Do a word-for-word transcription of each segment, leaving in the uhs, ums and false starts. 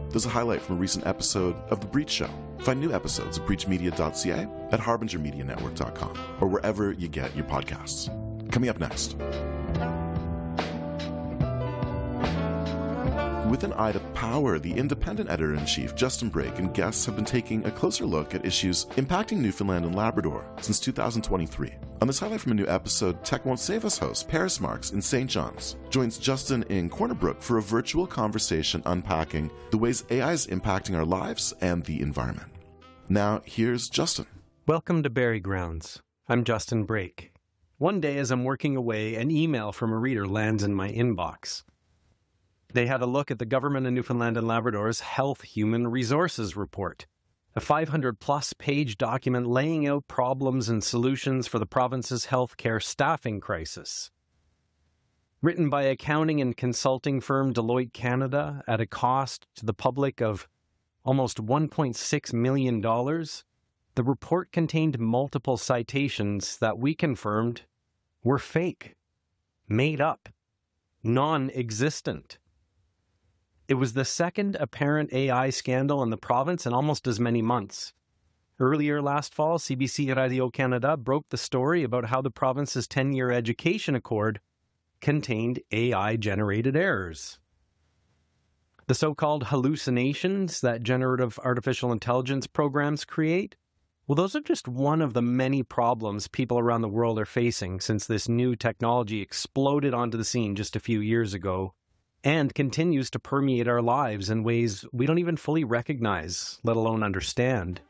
there's a highlight from a recent episode of The Breach Show. Find new episodes at breach media dot c a, at harbinger media network dot com, or wherever you get your podcasts. Coming up next. With an eye to power, the Independent editor-in-chief, Justin Brake, and guests have been taking a closer look at issues impacting Newfoundland and Labrador since two thousand twenty-three. On this highlight from a new episode, Tech Won't Save Us host Paris Marks in Saint John's joins Justin in Corner Brook for a virtual conversation unpacking the ways A I is impacting our lives and the environment. Now, here's Justin. Welcome to Berry Grounds. I'm Justin Brake. One day as I'm working away, an email from a reader lands in my inbox. They had a look at the Government of Newfoundland and Labrador's Health Human Resources Report, a five hundred plus page document laying out problems and solutions for the province's healthcare staffing crisis. Written by accounting and consulting firm Deloitte Canada at a cost to the public of almost one point six million dollars, the report contained multiple citations that we confirmed were fake, made up, non-existent. It was the second apparent A I scandal in the province in almost as many months. Earlier last fall, C B C Radio Canada broke the story about how the province's ten-year education accord contained A I-generated errors. The so-called hallucinations that generative artificial intelligence programs create, well, those are just one of the many problems people around the world are facing since this new technology exploded onto the scene just a few years ago and continues to permeate our lives in ways we don't even fully recognize, let alone understand.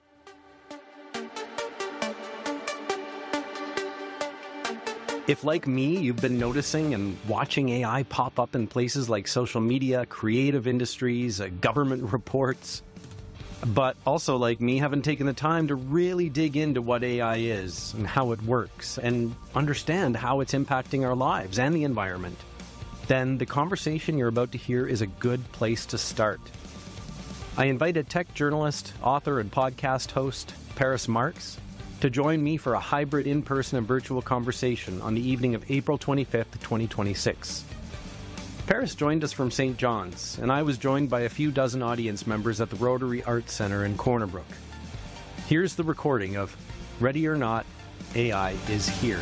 If, like me, you've been noticing and watching A I pop up in places like social media, creative industries, uh, government reports, but also, like me, haven't taken the time to really dig into what A I is and how it works and understand how it's impacting our lives and the environment, then the conversation you're about to hear is a good place to start. I invited tech journalist, author, and podcast host Paris Marks to join me for a hybrid in-person and virtual conversation on the evening of April twenty-fifth, twenty twenty-six. Paris joined us from Saint John's, and I was joined by a few dozen audience members at the Rotary Arts Centre in Corner Brook. Here's the recording of Ready or Not, A I is Here.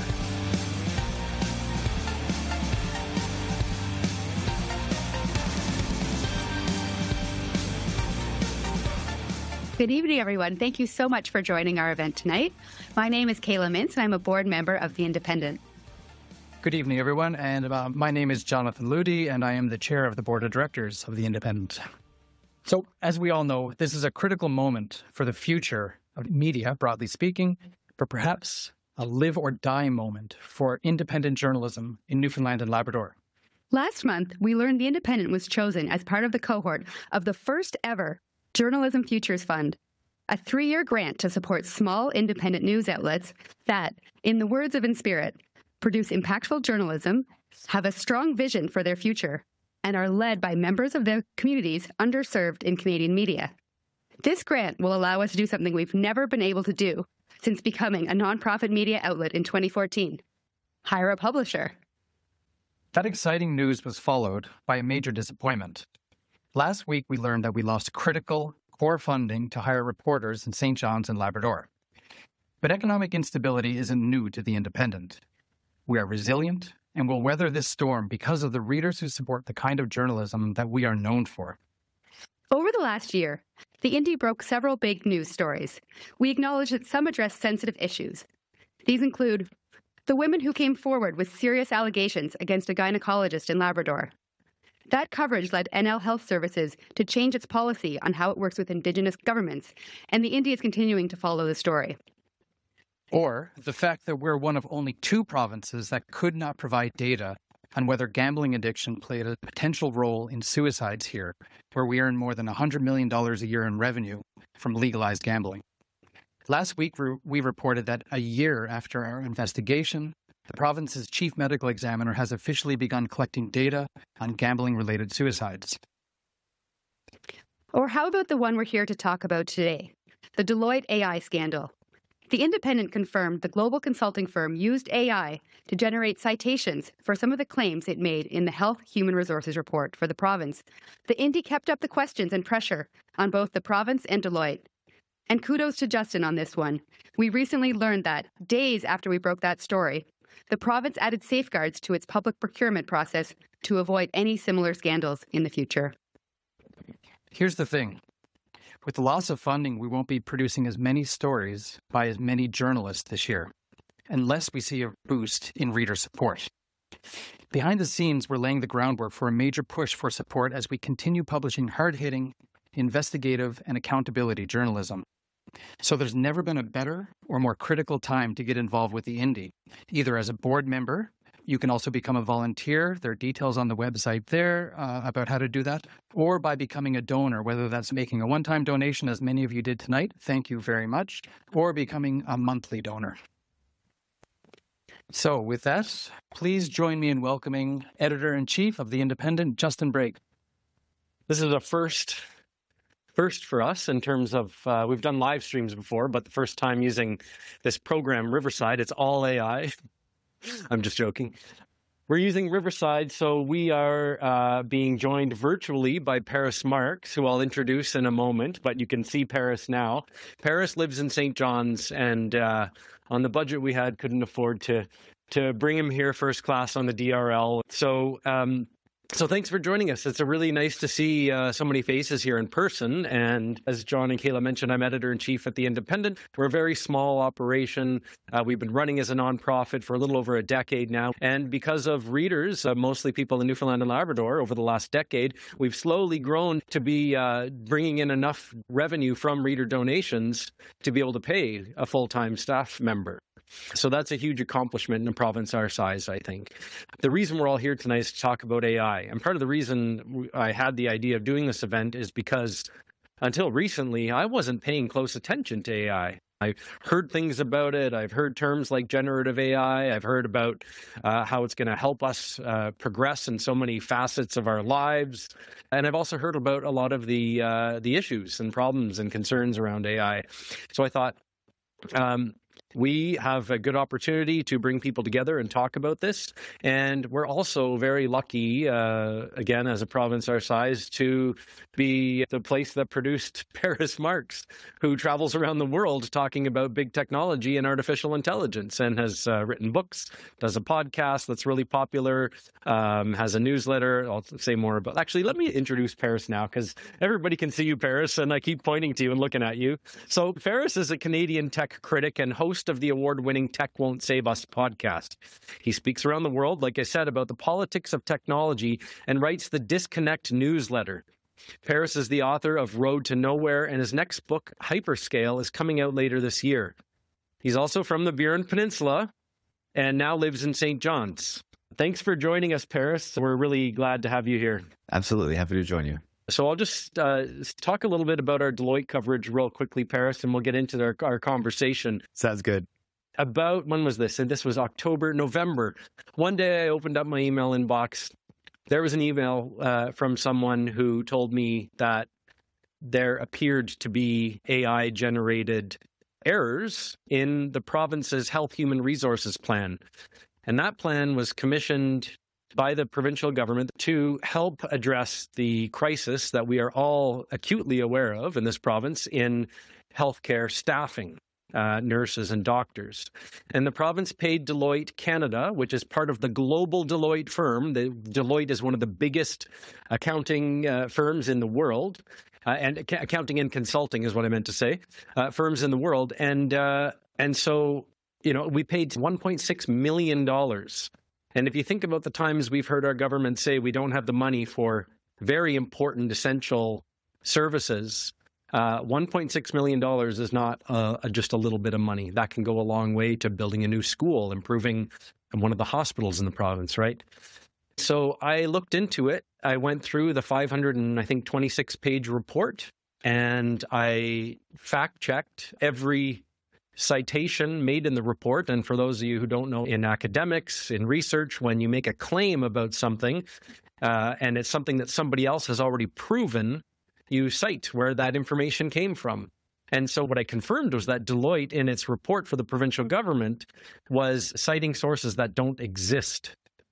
Good evening, everyone. Thank you so much for joining our event tonight. My name is Kayla Mintz, and I'm a board member of The Independent. Good evening, everyone. And uh, my name is Jonathan Ludi, and I am the chair of the board of directors of The Independent. So, as we all know, this is a critical moment for the future of media, broadly speaking, but perhaps a live or die moment for independent journalism in Newfoundland and Labrador. Last month, we learned The Independent was chosen as part of the cohort of the first ever Journalism Futures Fund, a three-year grant to support small independent news outlets that, in the words of Inspirit, produce impactful journalism, have a strong vision for their future, and are led by members of their communities underserved in Canadian media. This grant will allow us to do something we've never been able to do since becoming a nonprofit media outlet in twenty fourteen. Hire a publisher. That exciting news was followed by a major disappointment. Last week, we learned that we lost critical core funding to hire reporters in Saint John's and Labrador. But economic instability isn't new to The Independent. We are resilient and will weather this storm because of the readers who support the kind of journalism that we are known for. Over the last year, The Indie broke several big news stories. We acknowledge that some address sensitive issues. These include the women who came forward with serious allegations against a gynecologist in Labrador. That coverage led N L Health Services to change its policy on how it works with Indigenous governments, and The Indie is continuing to follow the story. Or the fact that we're one of only two provinces that could not provide data on whether gambling addiction played a potential role in suicides here, where we earn more than one hundred million dollars a year in revenue from legalized gambling. Last week, we reported that a year after our investigation, the province's chief medical examiner has officially begun collecting data on gambling-related suicides. Or how about the one we're here to talk about today, the Deloitte A I scandal? The Independent confirmed the global consulting firm used A I to generate citations for some of the claims it made in the Health Human Resources report for the province. The Indy kept up the questions and pressure on both the province and Deloitte. And kudos to Justin on this one. We recently learned that, days after we broke that story, the province added safeguards to its public procurement process to avoid any similar scandals in the future. Here's the thing. With the loss of funding, we won't be producing as many stories by as many journalists this year, unless we see a boost in reader support. Behind the scenes, we're laying the groundwork for a major push for support as we continue publishing hard-hitting, investigative, and accountability journalism. So there's never been a better or more critical time to get involved with the Indy, either as a board member. You can also become a volunteer. There are details on the website there uh, about how to do that, or by becoming a donor, whether that's making a one-time donation, as many of you did tonight, thank you very much, or becoming a monthly donor. So with that, please join me in welcoming Editor-in-Chief of The Independent, Justin Brake. This is a first first for us in terms of, uh, we've done live streams before, but the first time using this program, Riverside. It's all A I. I'm just joking. We're using Riverside, so we are uh, being joined virtually by Paris Marks, who I'll introduce in a moment, but you can see Paris now. Paris lives in Saint John's, and uh, on the budget we had, couldn't afford to to bring him here first class on the D R L. So um, So thanks for joining us. It's a really nice to see uh, so many faces here in person. And as John and Kayla mentioned, I'm editor-in-chief at The Independent. We're a very small operation. Uh, we've been running as a nonprofit for a little over a decade now. And because of readers, uh, mostly people in Newfoundland and Labrador over the last decade, we've slowly grown to be uh, bringing in enough revenue from reader donations to be able to pay a full-time staff member. So that's a huge accomplishment in a province our size, I think. The reason we're all here tonight is to talk about A I. And part of the reason I had the idea of doing this event is because until recently, I wasn't paying close attention to A I. I've heard things about it. I've heard terms like generative A I. I've heard about uh, how it's going to help us uh, progress in so many facets of our lives. And I've also heard about a lot of the uh, the issues and problems and concerns around A I. So I thought, um, we have a good opportunity to bring people together and talk about this. And we're also very lucky, uh, again, as a province our size, to be the place that produced Paris Marks, who travels around the world talking about big technology and artificial intelligence and has uh, written books, does a podcast that's really popular, um, has a newsletter. I'll say more about Actually, let me introduce Paris now, because everybody can see you, Paris, and I keep pointing to you and looking at you. So Paris is a Canadian tech critic and host of the award-winning Tech Won't Save Us podcast. He speaks around the world, like I said, about the politics of technology and writes the Disconnect newsletter. Paris is the author of Road to Nowhere, and his next book, Hyperscale, is coming out later this year. He's also from the Burin Peninsula and now lives in Saint John's. Thanks for joining us, Paris. We're really glad to have you here. Absolutely. Happy to join you. So I'll just uh, talk a little bit about our Deloitte coverage real quickly, Paris, and we'll get into our, our conversation. Sounds good. About, when was this? And this was October, November. One day I opened up my email inbox. There was an email uh, from someone who told me that there appeared to be A I-generated errors in the province's Health Human Resources Plan. And that plan was commissioned by the provincial government to help address the crisis that we are all acutely aware of in this province in healthcare staffing. Uh, nurses and doctors. And the province paid Deloitte Canada, which is part of the global Deloitte firm. The, Deloitte is one of the biggest accounting uh, firms in the world, uh, and ac- accounting and consulting is what I meant to say, uh, firms in the world. And uh, and so, you know, we paid one point six million dollars. And if you think about the times we've heard our government say we don't have the money for very important, essential services, Uh, one point six million dollars is not uh, just a little bit of money. That can go a long way to building a new school, improving one of the hospitals in the province, right? So I looked into it. I went through the five hundred and I think twenty-six page report, and I fact-checked every citation made in the report. And for those of you who don't know, in academics, in research, when you make a claim about something, uh, and it's something that somebody else has already proven, you cite where that information came from. And so what I confirmed was that Deloitte, in its report for the provincial government, was citing sources that don't exist.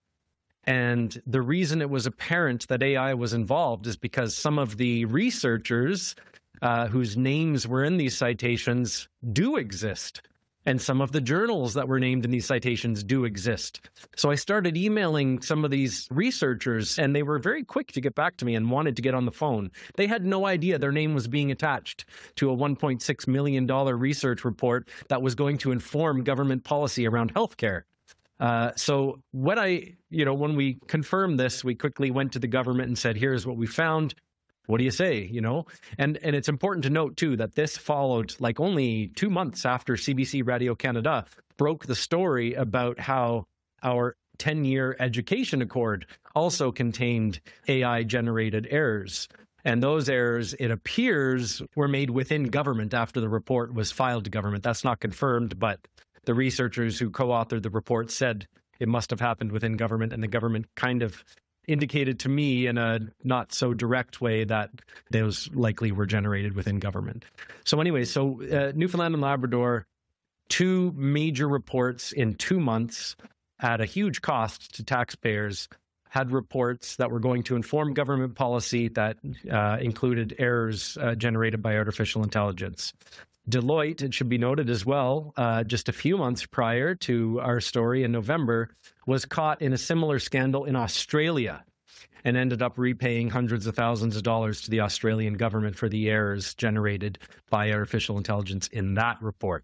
And the reason it was apparent that A I was involved is because some of the researchers uh, whose names were in these citations do exist. And some of the journals that were named in these citations do exist. So I started emailing some of these researchers, and they were very quick to get back to me and wanted to get on the phone. They had no idea their name was being attached to a one point six million dollars research report that was going to inform government policy around healthcare. Uh, so when I, you know, when we confirmed this, we quickly went to the government and said, here's what we found. What do you say? You know, and and it's important to note, too, that this followed like only two months after C B C Radio Canada broke the story about how our ten-year education accord also contained A I-generated errors. And those errors, it appears, were made within government after the report was filed to government. That's not confirmed, but the researchers who co-authored the report said it must have happened within government, and the government kind of indicated to me in a not so direct way that those likely were generated within government. So anyway, so uh, Newfoundland and Labrador, two major reports in two months at a huge cost to taxpayers, had reports that were going to inform government policy that uh, included errors uh, generated by artificial intelligence. Deloitte, it should be noted as well, uh, just a few months prior to our story in November, was caught in a similar scandal in Australia and ended up repaying hundreds of thousands of dollars to the Australian government for the errors generated by artificial intelligence in that report.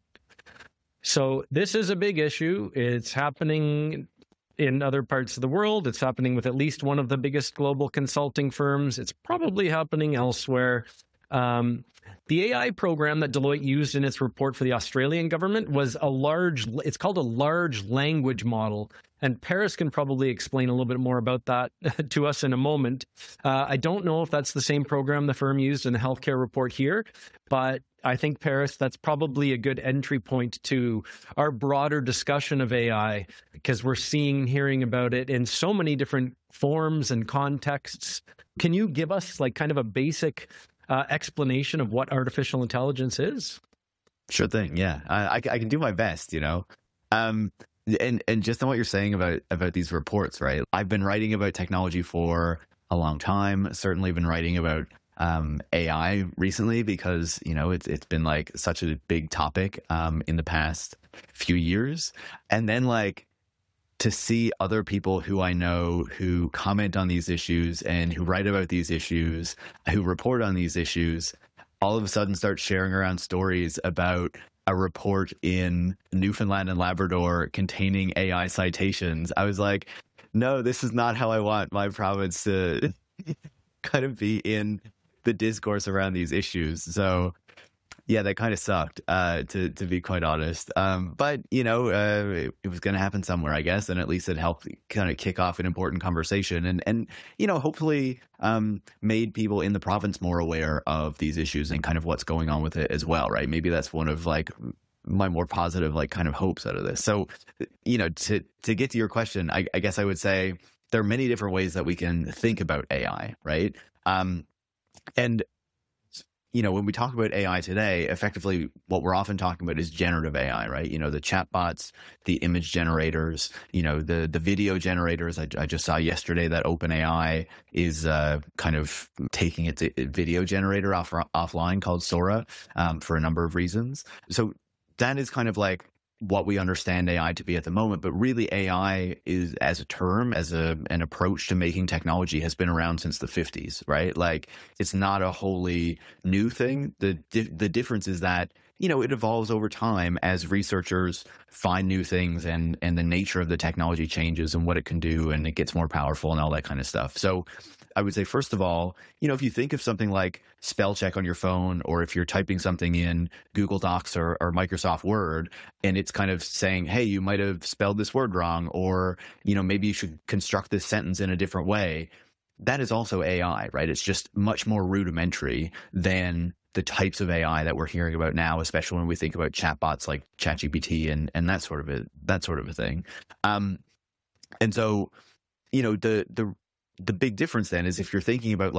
So this is a big issue. It's happening in other parts of the world. It's happening with at least one of the biggest global consulting firms. It's probably happening elsewhere. Um, the A I program that Deloitte used in its report for the Australian government was a large, it's called a large language model. And Paris can probably explain a little bit more about that to us in a moment. Uh, I don't know if that's the same program the firm used in the healthcare report here, but I think, Paris, that's probably a good entry point to our broader discussion of A I, because we're seeing, hearing about it in so many different forms and contexts. Can you give us like kind of a basic Uh, explanation of what artificial intelligence is? Sure thing. Yeah, I, I can do my best, you know. Um, and and just on what you're saying about about these reports, right? I've been writing about technology for a long time. Certainly, been writing about um, A I recently because you know it's it's been like such a big topic um, in the past few years, and then like. To see other people who I know who comment on these issues and who write about these issues, who report on these issues, all of a sudden start sharing around stories about a report in Newfoundland and Labrador containing A I citations. I was like, no, this is not how I want my province to kind of be in the discourse around these issues. So yeah, that kind of sucked, uh, to to be quite honest. Um, but, you know, uh, it, it was going to happen somewhere, I guess, and at least it helped kind of kick off an important conversation and, and you know, hopefully um, made people in the province more aware of these issues and kind of what's going on with it as well, right? Maybe that's one of, like, my more positive, like, kind of hopes out of this. So, you know, to, to get to your question, I, I guess I would say there are many different ways that we can think about A I, right? Um, and you know, when we talk about A I today, effectively what we're often talking about is generative A I, right? You know, the chatbots, the image generators, you know, the the video generators. I, I just saw yesterday that OpenAI is uh, kind of taking its video generator off offline called Sora um, for a number of reasons. So that is kind of like what we understand A I to be at the moment, but really A I is as a term, as a an approach to making technology has been around since the fifties, right? Like it's not a wholly new thing. The the difference is that, you know, it evolves over time as researchers find new things and and the nature of the technology changes and what it can do and it gets more powerful and all that kind of stuff. So I would say, first of all, you know, if you think of something like spell check on your phone, or if you're typing something in Google Docs or, or Microsoft Word, and it's kind of saying, hey, you might have spelled this word wrong, or, you know, maybe you should construct this sentence in a different way. That is also A I, right? It's just much more rudimentary than the types of A I that we're hearing about now, especially when we think about chatbots like ChatGPT and, and that sort of a, that sort of a thing. Um, and so, you know, the, the, The big difference then is if you're thinking about like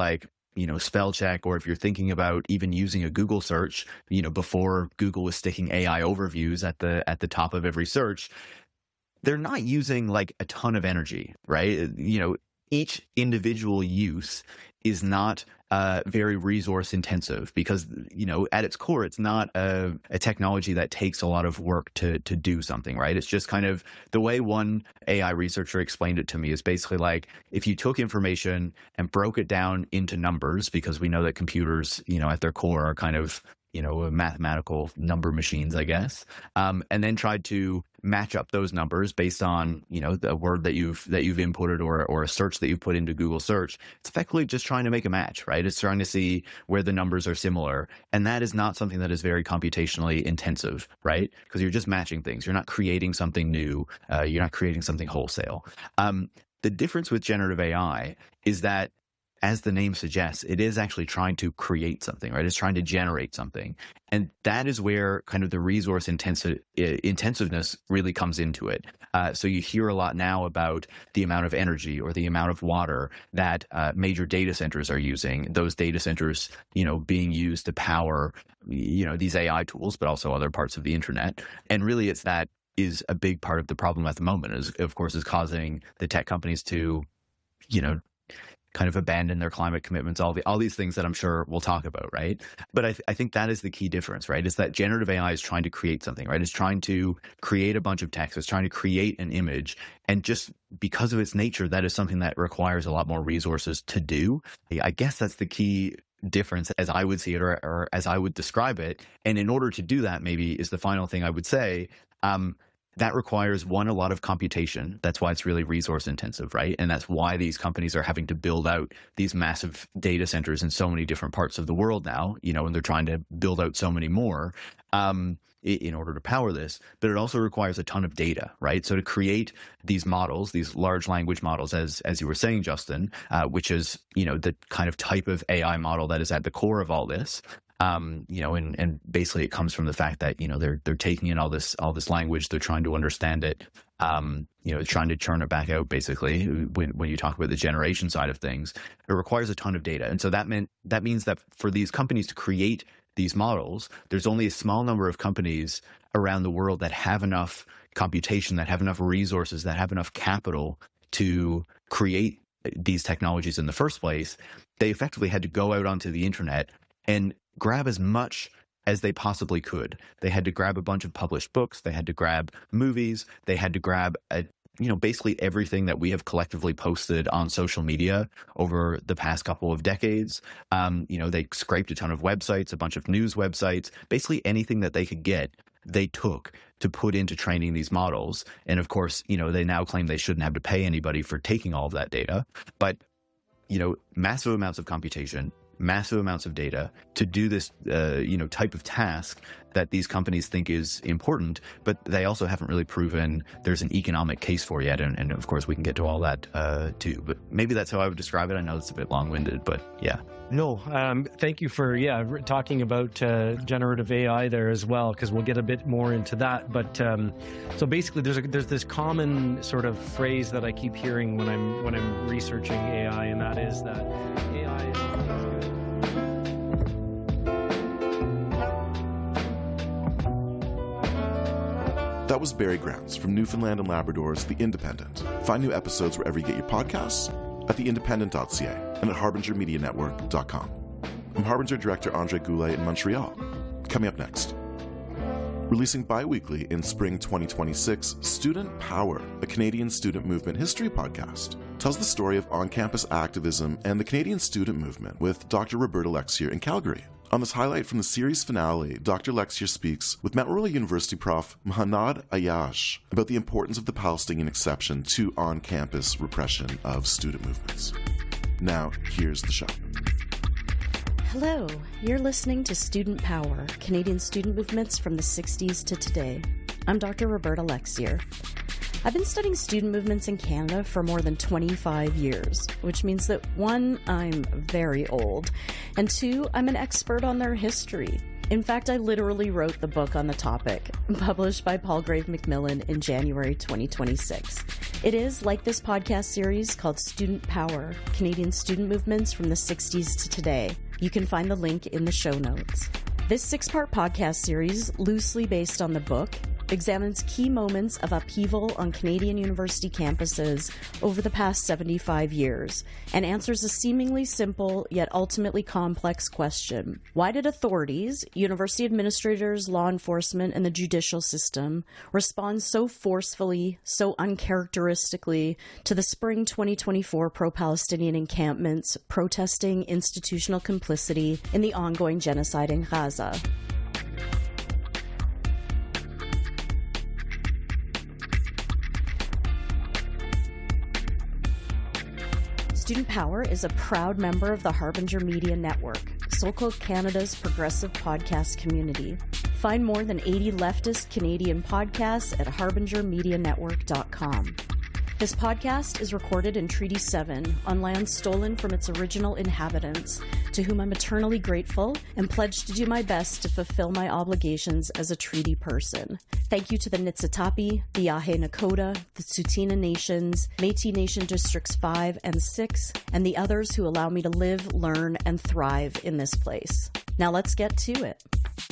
you know, spell check, or if you're thinking about even using a Google search, you know, before Google was sticking A I overviews at the at the top of every search, they're not using like a ton of energy, right? You know, each individual use is not uh, very resource intensive because, you know, at its core, it's not a, a technology that takes a lot of work to to do something, right? It's just kind of the way one A I researcher explained it to me is basically like if you took information and broke it down into numbers, because we know that computers, you know, at their core are kind of, you know, mathematical number machines, I guess, um, and then tried to match up those numbers based on, you know, the word that you've that you've inputted or or a search that you've put into Google search. It's effectively just trying to make a match, right? It's trying to see where the numbers are similar, and that is not something that is very computationally intensive, right? Because you're just matching things. You're not creating something new. Uh, you're not creating something wholesale. Um, the difference with generative A I is that, as the name suggests, it is actually trying to create something, right? It's trying to generate something. And that is where kind of the resource intensive, intensiveness really comes into it. Uh, so you hear a lot now about the amount of energy or the amount of water that uh, major data centers are using, those data centers, you know, being used to power, you know, these A I tools, but also other parts of the internet. And really it's that is a big part of the problem at the moment, is of course is causing the tech companies to, you know, kind of abandon their climate commitments, all the all these things that I'm sure we'll talk about, right? But I, th- I think that is the key difference, right? Is that generative A I is trying to create something, right? It's trying to create a bunch of text. It's trying to create an image. And just because of its nature, that is something that requires a lot more resources to do. I guess that's the key difference as I would see it, or, or as I would describe it. And in order to do that, maybe is the final thing I would say, um, that requires, one, a lot of computation. That's why it's really resource intensive, right? And that's why these companies are having to build out these massive data centers in so many different parts of the world now, you know, and they're trying to build out so many more um, in order to power this. But it also requires a ton of data, right? So to create these models, these large language models, as as you were saying, Justin, uh, which is, you know, the kind of type of A I model that is at the core of all this. Um, you know, and, and basically it comes from the fact that, you know, they're they're taking in all this all this language, they're trying to understand it, um, you know, trying to churn it back out. Basically, when when you talk about the generation side of things, it requires a ton of data, and so that meant that means that for these companies to create these models, there's only a small number of companies around the world that have enough computation, that have enough resources, that have enough capital to create these technologies in the first place. They effectively had to go out onto the internet and grab as much as they possibly could. They had to grab a bunch of published books. They had to grab movies. They had to grab, a, you know, basically everything that we have collectively posted on social media over the past couple of decades. Um, you know, they scraped a ton of websites, a bunch of news websites, basically anything that they could get, they took to put into training these models. And of course, you know, they now claim they shouldn't have to pay anybody for taking all of that data. But, you know, massive amounts of computation, massive amounts of data to do this, uh, you know, type of task that these companies think is important, but they also haven't really proven there's an economic case for yet. And, and of course, we can get to all that uh, too. But maybe that's how I would describe it. I know it's a bit long-winded, but yeah. No, um, thank you for, yeah, talking about uh, generative A I there as well, because we'll get a bit more into that. But um, so basically, there's a, there's this common sort of phrase that I keep hearing when I'm when I'm researching A I, and that is that A I is That was Barry Grounds from Newfoundland and Labrador's The Independent. Find new episodes wherever you get your podcasts, at the independent dot c a and at harbinger media network dot com. I'm Harbinger Director Andre Goulet in Montreal. Coming up next. Releasing bi-weekly in spring twenty twenty-six, Student Power, a Canadian student movement history podcast, tells the story of on-campus activism and the Canadian student movement with Doctor Roberta Lexier in Calgary. On this highlight from the series finale, Doctor Lexier speaks with Mount Royal University Prof Mahanad Ayaj about the importance of the Palestinian exception to on-campus repression of student movements. Now, here's the show. Hello, you're listening to Student Power, Canadian student movements from the sixties to today. I'm Doctor Roberta Lexier. I've been studying student movements in Canada for more than twenty-five years, which means that one, I'm very old, and two, I'm an expert on their history. In fact, I literally wrote the book on the topic, published by Palgrave Macmillan in January twenty twenty-six. It is, like this podcast series, called Student Power, Canadian Student Movements from the sixties to Today. You can find the link in the show notes. This six-part podcast series, loosely based on the book, examines key moments of upheaval on Canadian university campuses over the past seventy-five years and answers a seemingly simple yet ultimately complex question. Why did authorities, university administrators, law enforcement, and the judicial system respond so forcefully, so uncharacteristically to the spring twenty twenty-four pro-Palestinian encampments protesting institutional complicity in the ongoing genocide in Gaza? Student Power is a proud member of the Harbinger Media Network, so-called Canada's progressive podcast community. Find more than eighty leftist Canadian podcasts at harbinger media network dot com. This podcast is recorded in Treaty seven on land stolen from its original inhabitants, to whom I'm eternally grateful and pledge to do my best to fulfill my obligations as a treaty person. Thank you to the Niitsitapi, the Yahe Nakota, the Tsuut'ina Nations, Métis Nation Districts five and six, and the others who allow me to live, learn, and thrive in this place. Now let's get to it.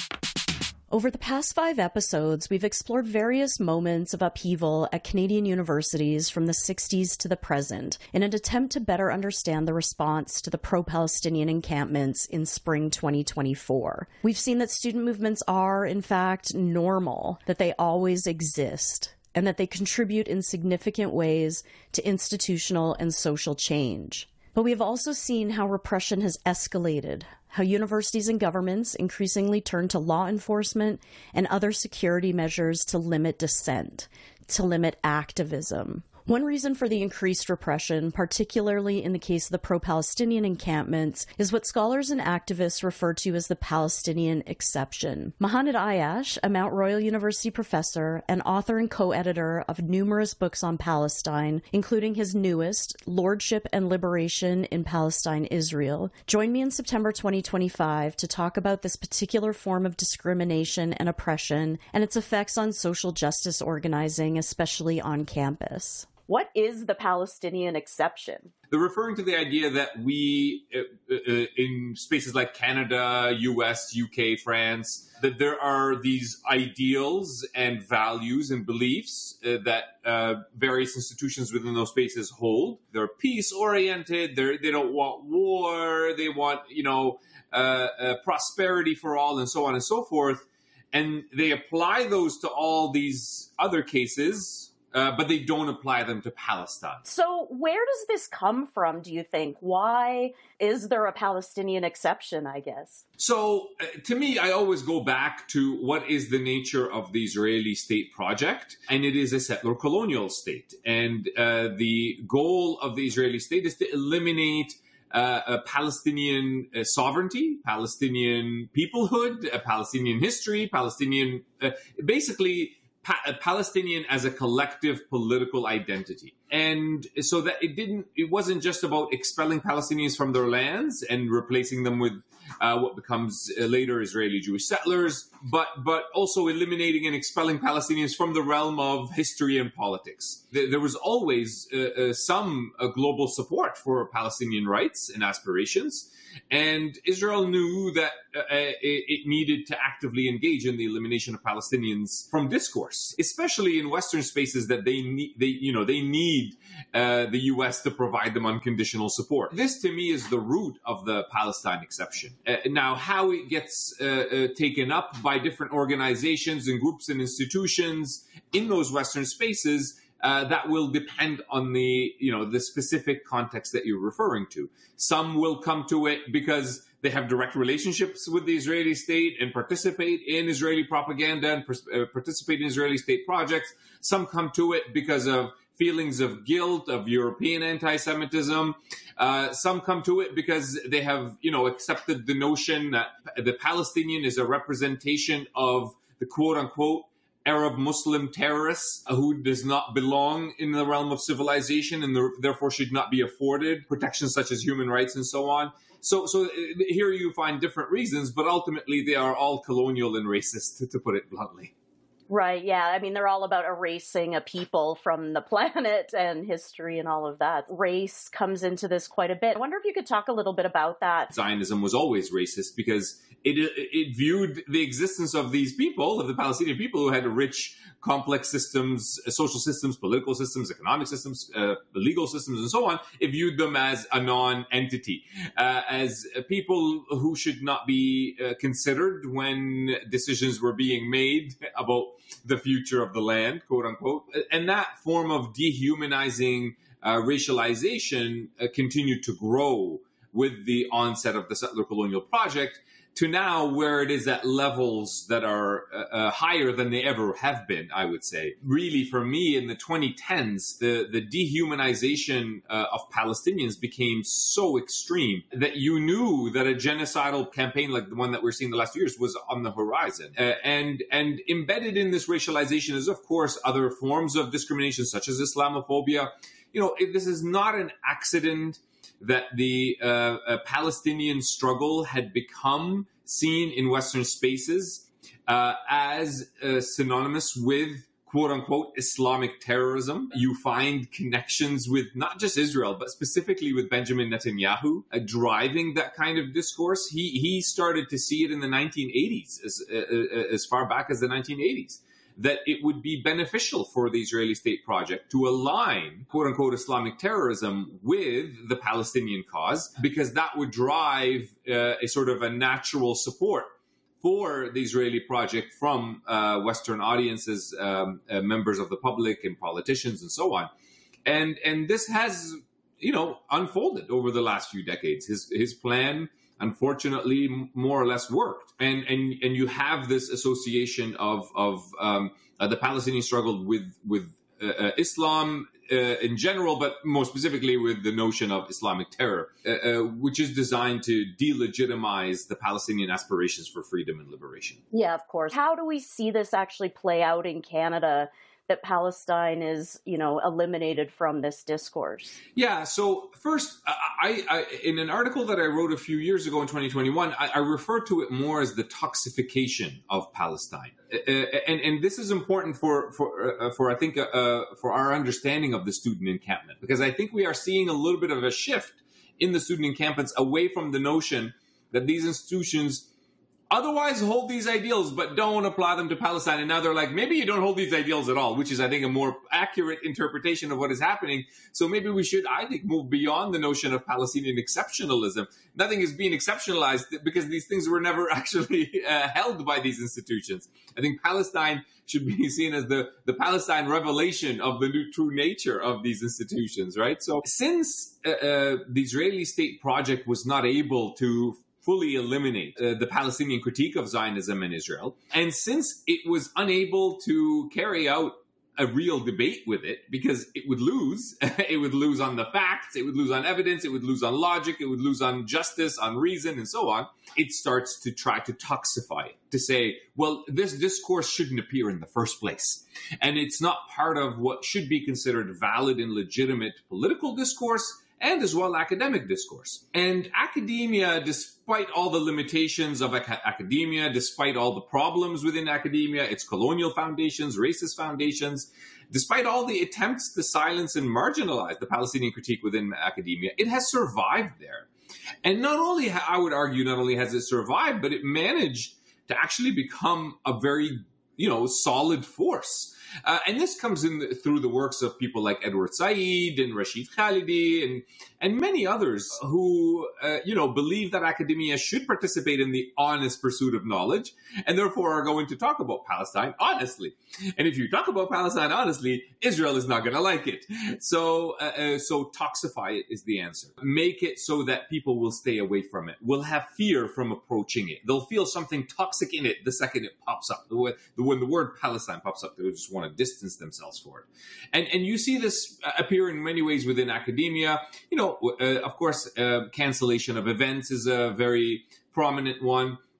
Over the past five episodes, we've explored various moments of upheaval at Canadian universities from the sixties to the present in an attempt to better understand the response to the pro-Palestinian encampments in spring twenty twenty-four. We've seen that student movements are, in fact, normal, that they always exist, and that they contribute in significant ways to institutional and social change. But we have also seen how repression has escalated, how universities and governments increasingly turn to law enforcement and other security measures to limit dissent, to limit activism. One reason for the increased repression, particularly in the case of the pro-Palestinian encampments, is what scholars and activists refer to as the Palestinian exception. Mohanad Ayash, a Mount Royal University professor and author and co-editor of numerous books on Palestine, including his newest, Lordship and Liberation in Palestine, Israel, joined me in September twenty twenty-five to talk about this particular form of discrimination and oppression and its effects on social justice organizing, especially on campus. What is the Palestinian exception? They're referring to the idea that we, uh, uh, in spaces like Canada, U S, U K, France, that there are these ideals and values and beliefs uh, that uh, various institutions within those spaces hold. They're peace-oriented. They're, they don't want war. They want, you know, uh, uh, prosperity for all, and so on and so forth. And they apply those to all these other cases. Uh, but they don't apply them to Palestine. So where does this come from, do you think? Why is there a Palestinian exception, I guess? So uh, to me, I always go back to what is the nature of the Israeli state project. And it is a settler colonial state. And uh, the goal of the Israeli state is to eliminate uh, a Palestinian uh, sovereignty, Palestinian peoplehood, a Palestinian history, Palestinian, uh, basically, Pa- Palestinian as a collective political identity. And so that it didn't, it wasn't just about expelling Palestinians from their lands and replacing them with uh, what becomes uh, later Israeli Jewish settlers, but, but also eliminating and expelling Palestinians from the realm of history and politics. There, there was always uh, uh, some uh, global support for Palestinian rights and aspirations. And Israel knew that uh, it, it needed to actively engage in the elimination of Palestinians from discourse, especially in Western spaces that they need, they, you know, they need uh, the U S to provide them unconditional support. This, to me, is the root of the Palestine exception. Uh, now, how it gets uh, uh, taken up by different organizations and groups and institutions in those Western spaces, Uh, that will depend on the, you know, the specific context that you're referring to. Some will come to it because they have direct relationships with the Israeli state and participate in Israeli propaganda and pers- uh, participate in Israeli state projects. Some come to it because of feelings of guilt, of European anti-Semitism. Uh, some come to it because they have, you know, accepted the notion that the Palestinian is a representation of the quote-unquote Arab Muslim terrorists who does not belong in the realm of civilization and therefore should not be afforded protections such as human rights and so on. So, so here you find different reasons, but ultimately they are all colonial and racist, to, to put it bluntly. Right, yeah. I mean, they're all about erasing a people from the planet and history and all of that. Race comes into this quite a bit. I wonder if you could talk a little bit about that. Zionism was always racist because it it viewed the existence of these people, of the Palestinian people, who had rich, complex systems, social systems, political systems, economic systems, uh, legal systems, and so on. It viewed them as a non-entity, uh, as people who should not be uh, considered when decisions were being made about the future of the land, quote unquote. And that form of dehumanizing uh, racialization uh, continued to grow with the onset of the settler colonial project, to now where it is at levels that are uh, uh, higher than they ever have been, I would say. Really, for me, in the twenty tens, the, the dehumanization uh, of Palestinians became so extreme that you knew that a genocidal campaign like the one that we're seeing the last few years was on the horizon. Uh, and, and embedded in this racialization is, of course, other forms of discrimination, such as Islamophobia. You know, it, this is not an accident that the uh, uh, Palestinian struggle had become seen in Western spaces uh, as uh, synonymous with, quote unquote, Islamic terrorism. You find connections with not just Israel, but specifically with Benjamin Netanyahu uh, driving that kind of discourse. He he started to see it in the nineteen eighties, as, uh, as far back as the nineteen eighties. That it would be beneficial for the Israeli state project to align, quote unquote, Islamic terrorism with the Palestinian cause, because that would drive uh, a sort of a natural support for the Israeli project from uh, Western audiences, um, uh, members of the public and politicians and so on. And, and this has, you know, unfolded over the last few decades. His, his plan, unfortunately, more or less worked. And and and you have this association of of um, uh, the Palestinian struggle with with uh, uh, Islam uh, in general, but more specifically with the notion of Islamic terror, uh, uh, which is designed to delegitimize the Palestinian aspirations for freedom and liberation. Yeah, of course. How do we see this actually play out in Canada, that Palestine is, you know, eliminated from this discourse? Yeah, so first, I, I in an article that I wrote a few years ago in twenty twenty-one, I, I refer to it more as the toxification of Palestine. Uh, and, and this is important for, for, uh, for I think, uh, for our understanding of the student encampment, because I think we are seeing a little bit of a shift in the student encampments away from the notion that these institutions otherwise hold these ideals, but don't apply them to Palestine. And now they're like, maybe you don't hold these ideals at all, which is, I think, a more accurate interpretation of what is happening. So maybe we should, I think, move beyond the notion of Palestinian exceptionalism. Nothing is being exceptionalized because these things were never actually uh, held by these institutions. I think Palestine should be seen as the, the Palestine revelation of the new, true nature of these institutions, right? So since uh, uh, the Israeli state project was not able to fully eliminate uh, the Palestinian critique of Zionism in Israel, and since it was unable to carry out a real debate with it, because it would lose, it would lose on the facts, it would lose on evidence, it would lose on logic, it would lose on justice, on reason, and so on, it starts to try to toxify it, to say, well, this discourse shouldn't appear in the first place. And it's not part of what should be considered valid and legitimate political discourse, and as well academic discourse. And academia, despite all the limitations of ac- academia, despite all the problems within academia, its colonial foundations, racist foundations, despite all the attempts to silence and marginalize the Palestinian critique within academia, it has survived there. And not only, I would argue, not only has it survived, but it managed to actually become a very, you know, solid force. Uh, and this comes in the, through the works of people like Edward Said and Rashid Khalidi and and many others who, uh, you know, believe that academia should participate in the honest pursuit of knowledge and therefore are going to talk about Palestine honestly. And if you talk about Palestine honestly, Israel is not going to like it. So, uh, uh, so toxify it is the answer. Make it so that people will stay away from it, will have fear from approaching it. They'll feel something toxic in it the second it pops up. When the word Palestine pops up, they'll just want to distance themselves for it. And and you see this appear in many ways within academia. You know, uh, of course, uh, cancellation of events is a very prominent one.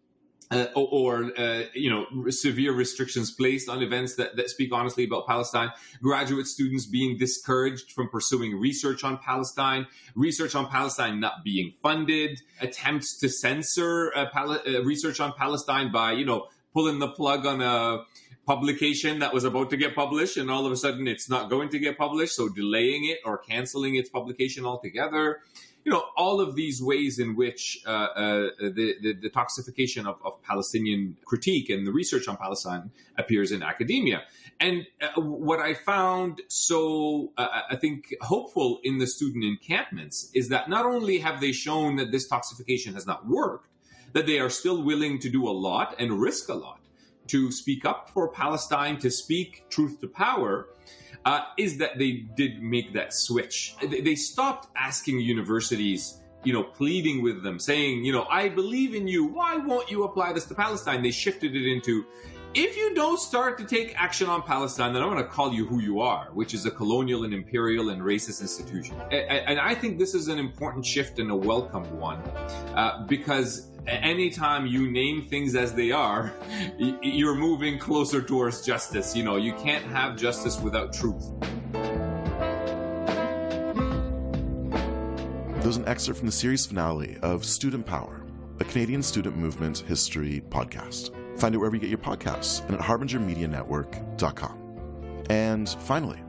uh, or, or uh, you know, severe restrictions placed on events that, that speak honestly about Palestine, graduate students being discouraged from pursuing research on Palestine, research on Palestine not being funded, attempts to censor uh, Pal- uh, research on Palestine by, you know, pulling the plug on a publication that was about to get published, and all of a sudden it's not going to get published, so delaying it or canceling its publication altogether. You know, all of these ways in which uh, uh, the, the, the toxification of, of Palestinian critique and the research on Palestine appears in academia. And uh, what I found so, uh, I think, hopeful in the student encampments is that not only have they shown that this toxification has not worked, that they are still willing to do a lot and risk a lot to speak up for Palestine, to speak truth to power, uh, is that they did make that switch. They, they stopped asking universities, you know, pleading with them, saying, you know, I believe in you. Why won't you apply this to Palestine? They shifted it into, if you don't start to take action on Palestine, then I'm going to call you who you are, which is a colonial and imperial and racist institution. And, and I think this is an important shift and a welcomed one, uh, because anytime you name things as they are, you're moving closer towards justice. You know, you can't have justice without truth. There's an excerpt from the series finale of Student Power, a Canadian student movement history podcast. Find it wherever you get your podcasts and at harbinger media network dot com. And finally,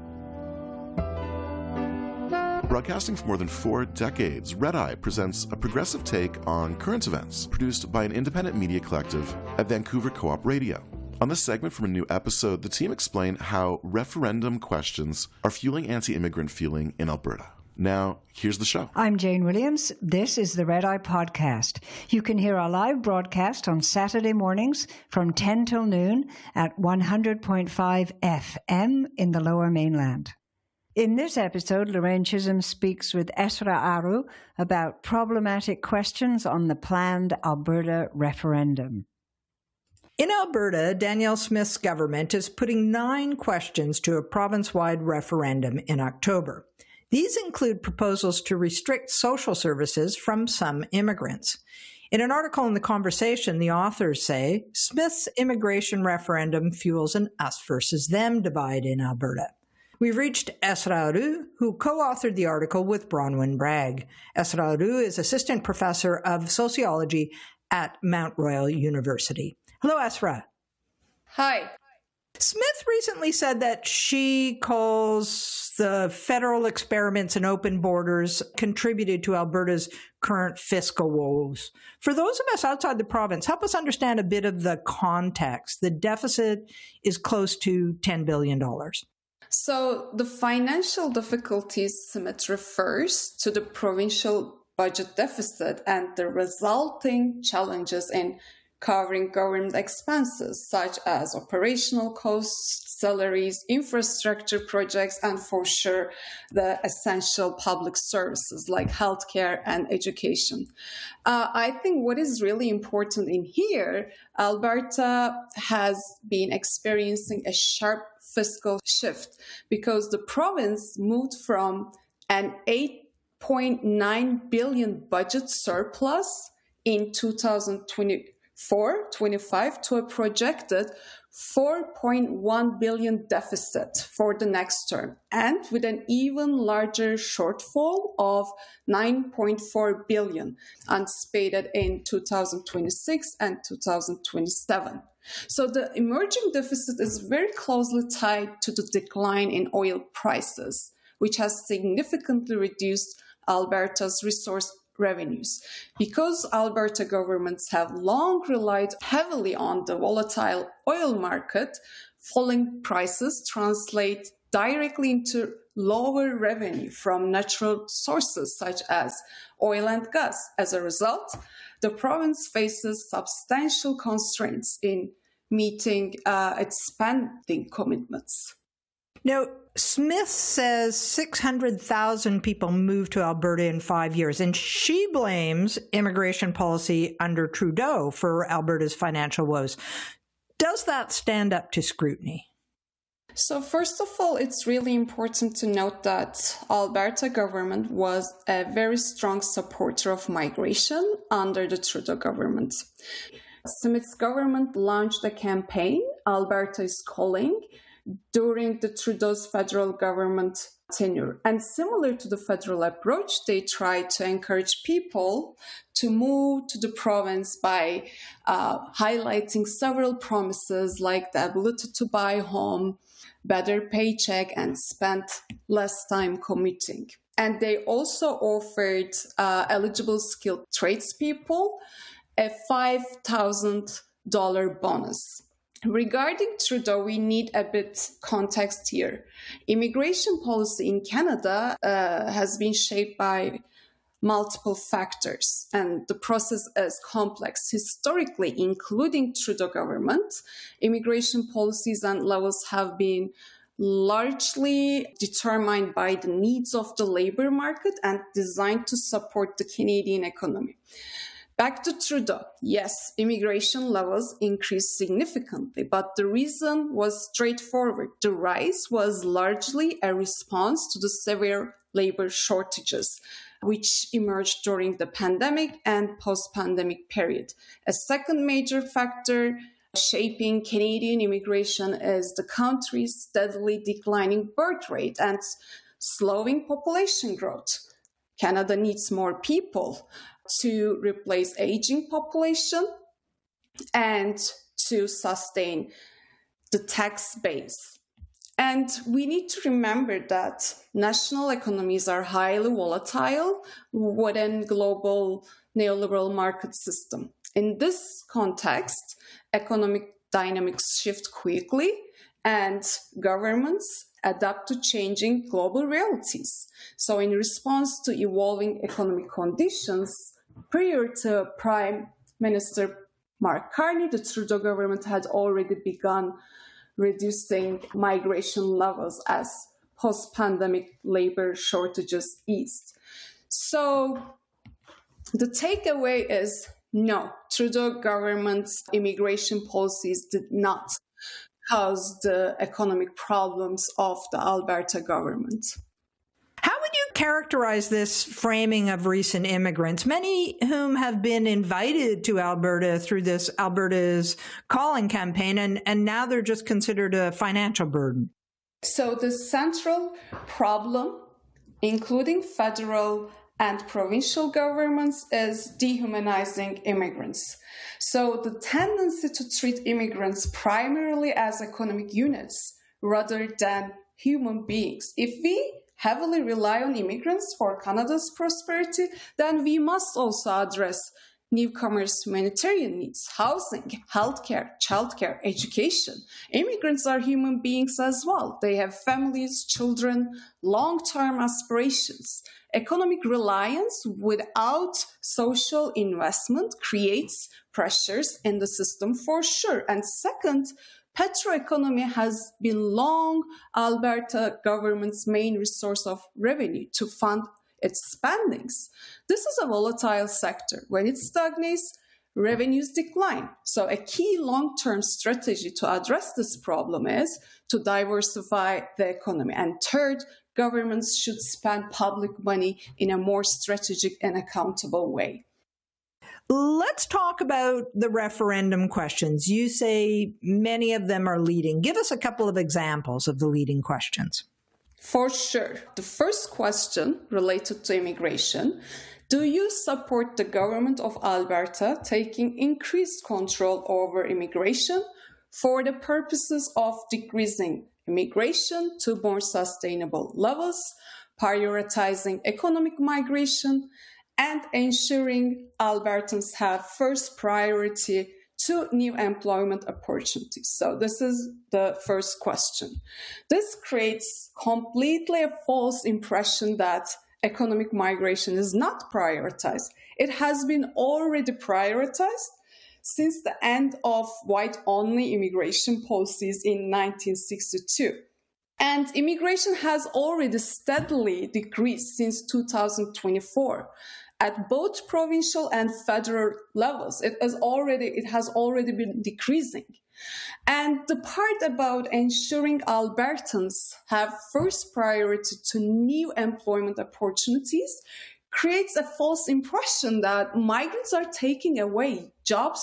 broadcasting for more than four decades, Red Eye presents a progressive take on current events produced by an independent media collective at Vancouver Co-op Radio. On this segment from a new episode, the team explain how referendum questions are fueling anti-immigrant feeling in Alberta. Now, here's the show. I'm Jane Williams. This is the Red Eye Podcast. You can hear our live broadcast on Saturday mornings from ten till noon at one hundred point five F M in the Lower Mainland. In this episode, Lorraine Chisholm speaks with Esra Aru about problematic questions on the planned Alberta referendum. In Alberta, Danielle Smith's government is putting nine questions to a province-wide referendum in October. These include proposals to restrict social services from some immigrants. In an article in The Conversation, the authors say, Smith's immigration referendum fuels an us versus them divide in Alberta. We've reached Esra Aru, who co-authored the article with Bronwyn Bragg. Esra Aru is assistant professor of sociology at Mount Royal University. Hello, Esra. Hi. Smith recently said that she calls the federal experiments in open borders contributed to Alberta's current fiscal woes. For those of us outside the province, help us understand a bit of the context. The deficit is close to ten billion dollars. So the financial difficulties Smith refers to the provincial budget deficit and the resulting challenges in covering government expenses such as operational costs, salaries, infrastructure projects, and for sure the essential public services like healthcare and education. Uh, I think what is really important in here, Alberta has been experiencing a sharp fiscal shift because the province moved from an eight point nine billion budget surplus in two thousand twenty-four twenty-five to a projected four point one billion deficit for the next term, and with an even larger shortfall of nine point four billion anticipated in two thousand twenty-six and two thousand twenty-seven. So the emerging deficit is very closely tied to the decline in oil prices, which has significantly reduced Alberta's resource revenues. Because Alberta governments have long relied heavily on the volatile oil market, falling prices translate directly into lower revenue from natural sources such as oil and gas. As a result, the province faces substantial constraints in meeting uh, its spending commitments. Now, Smith says six hundred thousand people moved to Alberta in five years, and she blames immigration policy under Trudeau for Alberta's financial woes. Does that stand up to scrutiny? So first of all, it's really important to note that Alberta government was a very strong supporter of migration under the Trudeau government. Smith's government launched a campaign, Alberta is Calling, during the Trudeau's federal government tenure. And similar to the federal approach, they tried to encourage people to move to the province by uh, highlighting several promises like the ability to buy a home, better paycheck, and spend less time commuting. And they also offered uh, eligible skilled tradespeople a five thousand dollars bonus. Regarding Trudeau, we need a bit context here. Immigration policy in Canada uh, has been shaped by multiple factors, and the process is complex. Historically, including Trudeau government, immigration policies and levels have been largely determined by the needs of the labor market and designed to support the Canadian economy. Back to Trudeau. Yes, immigration levels increased significantly, but the reason was straightforward. The rise was largely a response to the severe labor shortages, which emerged during the pandemic and post-pandemic period. A second major factor shaping Canadian immigration is the country's steadily declining birth rate and slowing population growth. Canada needs more people to replace aging population and to sustain the tax base. And we need to remember that national economies are highly volatile within global neoliberal market system. In this context, economic dynamics shift quickly and governments adapt to changing global realities. So in response to evolving economic conditions, prior to Prime Minister Mark Carney, the Trudeau government had already begun reducing migration levels as post-pandemic labor shortages eased. So the takeaway is no, Trudeau government's immigration policies did not cause the economic problems of the Alberta government. How would you characterize this framing of recent immigrants, many whom have been invited to Alberta through this Alberta's Calling campaign, and, and now they're just considered a financial burden? So the central problem, including federal and provincial governments, is dehumanizing immigrants. So the tendency to treat immigrants primarily as economic units rather than human beings. If we heavily rely on immigrants for Canada's prosperity, then we must also address newcomers' humanitarian needs, housing, healthcare, childcare, education. Immigrants are human beings as well. They have families, children, long-term aspirations. Economic reliance without social investment creates pressures in the system for sure. And second, petroeconomy has been long Alberta government's main resource of revenue to fund its spendings. This is a volatile sector. When it stagnates, revenues decline. So a key long-term strategy to address this problem is to diversify the economy. And third, governments should spend public money in a more strategic and accountable way. Let's talk about the referendum questions. You say many of them are leading. Give us a couple of examples of the leading questions. For sure. The first question related to immigration. Do you support the government of Alberta taking increased control over immigration for the purposes of decreasing immigration to more sustainable levels, prioritizing economic migration, and ensuring Albertans have first priority to new employment opportunities? So this is the first question. This creates completely a false impression that economic migration is not prioritized. It has been already prioritized since the end of white-only immigration policies in nineteen sixty-two. And immigration has already steadily decreased since two thousand twenty-four. At both provincial and federal levels, it has already, it has already been decreasing. And the part about ensuring Albertans have first priority to new employment opportunities creates a false impression that migrants are taking away jobs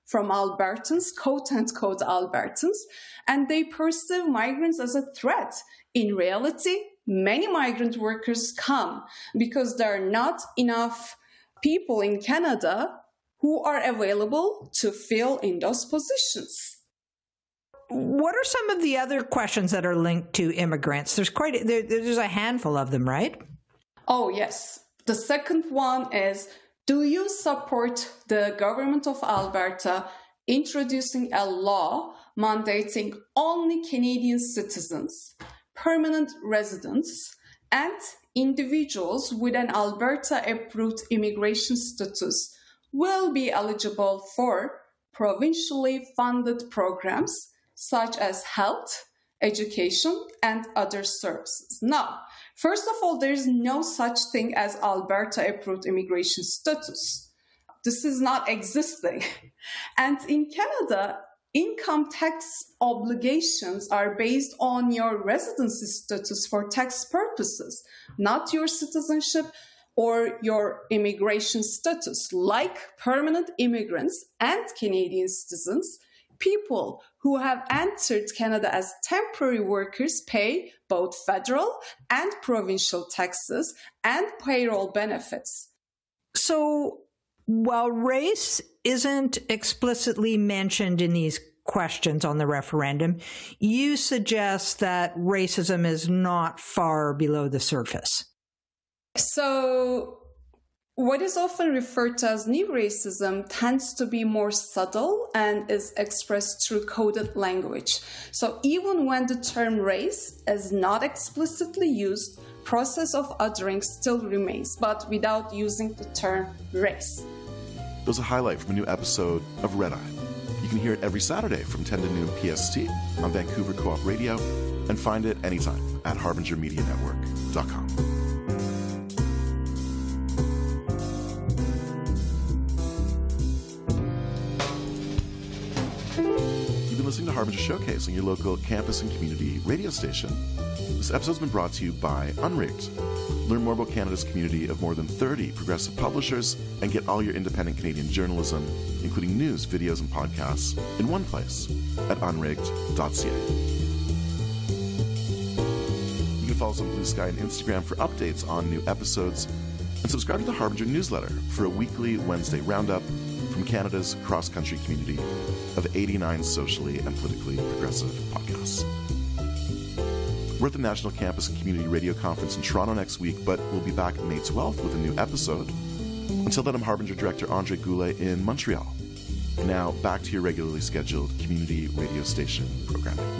from Albertans, quote-unquote Albertans, and they perceive migrants as a threat. In reality, many migrant workers come because there are not enough people in Canada who are available to fill in those positions. What are some of the other questions that are linked to immigrants? There's quite a, there, there's a handful of them, right? Oh, yes. The second one is, do you support the government of Alberta introducing a law mandating only Canadian citizens, permanent residents, and individuals with an Alberta-approved immigration status will be eligible for provincially funded programs such as health, education, and other services? Now, first of all, there is no such thing as Alberta-approved immigration status. This is not existing. And in Canada, income tax obligations are based on your residency status for tax purposes, not your citizenship or your immigration status. Like permanent immigrants and Canadian citizens, people who have entered Canada as temporary workers pay both federal and provincial taxes and payroll benefits. So while race isn't explicitly mentioned in these questions on the referendum, you suggest that racism is not far below the surface. So what is often referred to as new racism tends to be more subtle and is expressed through coded language. So even when the term race is not explicitly used, process of othering still remains, but without using the term race. It was a highlight from a new episode of Red Eye. You can hear it every Saturday from ten to noon P S T on Vancouver Co-op Radio, and find it anytime at harbinger media network dot com. Listening to Harbinger Showcase on your local campus and community radio station. This episode's been brought to you by Unrigged. Learn more about Canada's community of more than thirty progressive publishers and get all your independent Canadian journalism, including news, videos, and podcasts, in one place at unrigged dot c a. You can follow us on Blue Sky and Instagram for updates on new episodes, and subscribe to the Harbinger newsletter for a weekly Wednesday roundup from Canada's cross-country community of eighty-nine socially and politically progressive podcasts. We're at the National Campus and Community Radio Conference in Toronto next week, but we'll be back May twelfth with a new episode. Until then, I'm Harbinger Director Andre Goulet in Montreal. Now, back to your regularly scheduled community radio station programming.